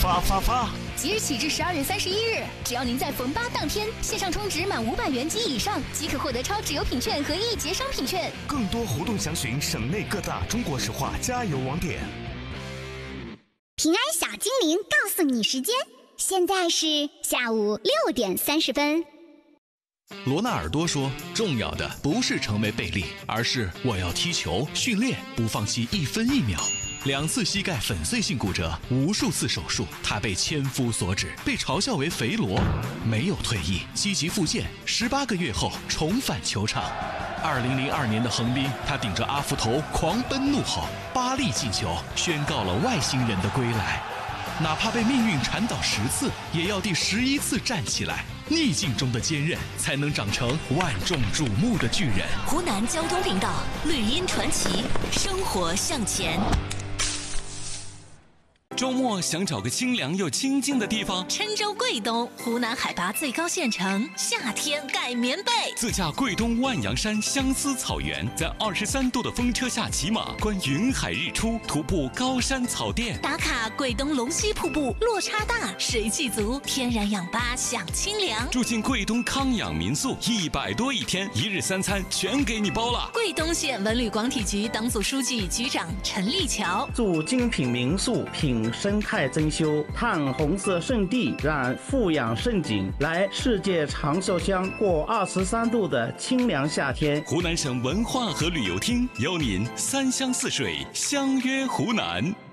发！ 即日起至12月31日，只要您在逢8当天线上充值满500元及以上，即可获得超值优品券和1节商品券。 更多活动详询省内各大中国石化加油网点。 平安小精灵告诉你时间，现在是下午6点30分。 罗纳尔多说，重要的不是成为贝利，而是我要踢球、训练，不放弃1分1秒。2次膝盖粉碎性骨折，无数次手术，他被千夫所指，被嘲笑为肥罗，没有退役，积极复健，18个月后重返球场。2002年的横滨，他顶着阿福头狂奔怒吼，8粒进球，宣告了外星人的归来。哪怕被命运缠倒10次，也要第11次站起来。逆境中的坚韧，才能长成万众瞩目的巨人。 湖南交通频道绿茵传奇，生活向前。 周末想找个清凉又清静的地方， 郴州贵东，湖南海拔最高县城，夏天盖棉被。 自驾贵东万阳山相思草原，在23度的风车下骑马，观云海日出，徒步高山草甸， 打卡贵东龙溪瀑布，落差大，水气足，天然氧吧享清凉。 住进贵东康养民宿，100多一天，1日3餐全给你包了。 贵东县文旅广体局党组书记局长陈立桥， 住精品民宿，品生态珍馐，探红色圣地，让富养盛景，来世界长寿乡过23度的清凉夏天。 湖南省文化和旅游厅邀您3湘4水相约湖南。